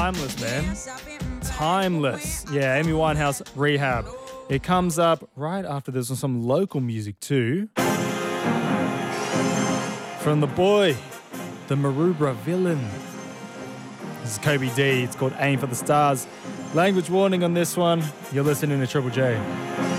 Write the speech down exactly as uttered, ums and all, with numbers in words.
timeless, man. Timeless. Yeah, Amy Winehouse, Rehab. It comes up right after this on some local music too. From the boy, the Maroubra villain. This is Kobe D. It's called Aim for the Stars. Language warning on this one. You're listening to Triple J.